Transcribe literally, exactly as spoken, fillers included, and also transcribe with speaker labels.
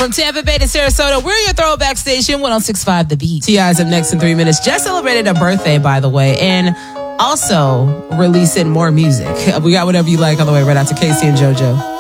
Speaker 1: From Tampa Bay to Sarasota, we're your throwback station, one oh six point five The Beat. T I's up next in three minutes. Just celebrated a birthday, by the way, and also releasing more music. We got Whatever You Like on the way right after Casey and JoJo.